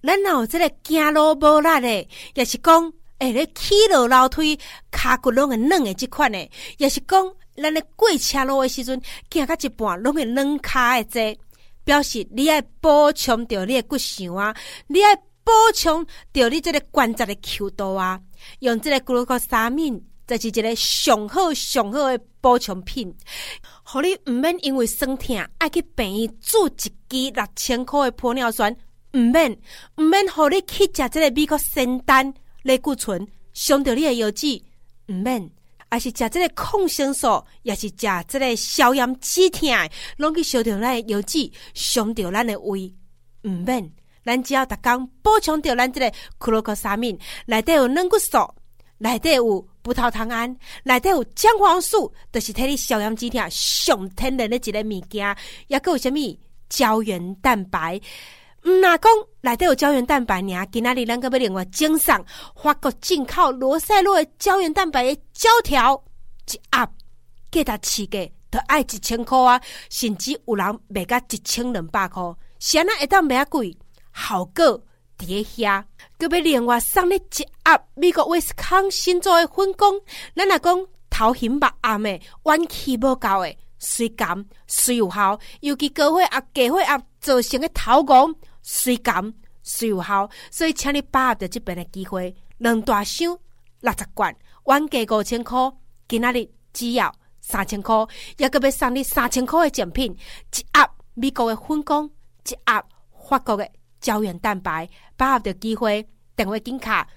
咱若有这个走路无力的，也是讲咧起落楼梯骹骨拢会软的这款的，也是讲咱咧过车路的时阵行到一半拢会软骹的这，表示你要补充到你的骨髓啊，你要补充到你这个关节的强度啊，用这个glucosamine这是一个上好的补充品，互你唔免因为酸痛爱去病院注一支6000块的玻尿酸，唔免互你去食这个美国仙丹类固醇伤到你的腰子，唔免，还是食这个抗生素，也是食这个消炎止痛，拢去伤到咱的腰子，伤到咱的胃，唔免。咱只要逐工补充到咱这个glucosamine，内底有软骨素，内底有葡萄糖胺，内底有姜黄素，就是替你消炎止痛上天然的一个物件。也还有什么胶原蛋白？若讲内底有胶原蛋白尔，今仔日咱个要另外赠送法国进口罗塞洛的胶原蛋白的胶条，一盒价值市价都爱1000块啊，甚至有人卖到1200块，是安那会当卖啊贵？效果伫咧遐，佮要另外送你一盒美国威斯康星做的粉光。咱若讲头型目暗的、元气无够的，水甘水有效，尤其高血压、低血压造成的头晕，水甘水有效。所以请你把握着这边的机会，2大箱60罐，原价5000块，今仔日只要3000块，也佮要送你3000块的奖品，一盒美国的粉光，一盒法国的胶原蛋白，把握着机会，电话紧卡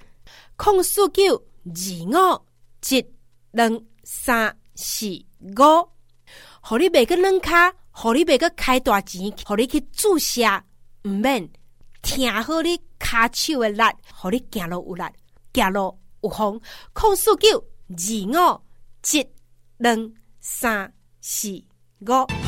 04925722345，互你袂个软骹，互你袂个开大钱，互你去注射，唔免听好你骹手的力，互你行路有力，行路有风。04925722345。